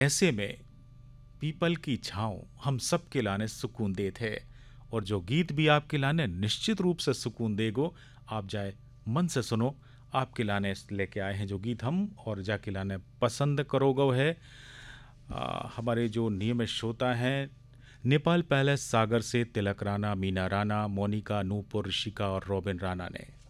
ऐसे में पीपल की छाँव हम सबके लाने सुकून देत है और जो गीत भी आपके लाने निश्चित रूप से सुकून देगो। आप जाए मन से सुनो, आपके लाने लेके आए हैं जो गीत हम और जाके लाने पसंद करोगे है। हमारे जो नियमित श्रोता हैं नेपाल पैलेस सागर से तिलक राणा, मीना राणा, मोनिका, नूपुर, ऋषिका और रॉबिन राणा ने